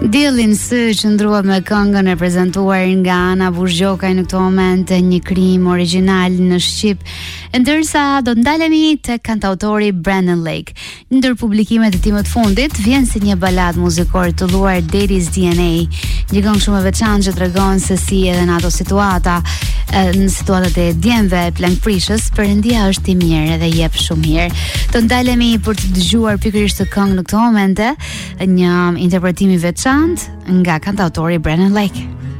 Diellin Sy qëndrua me këngën e prezantuar nga Ana Burgjokaj në këto moment, një krim origjinal në shqip, ndërsa do ndalemi te kantautori Brandon Lake. Ndër publikimet e tij më të fundit vjen si një balad muzikore të luar Daddy's DNA, një këngë shumë e veçantë që tregon se si edhe në ato situata, në situatat e djemve plankprishës, Perëndia është i mirë dhe jep shumë mirë. Do ndalemi për të dëgjuar pikërisht të këngë në këto momente, një interpretim i veçantë nga kantautori Brandon Lake.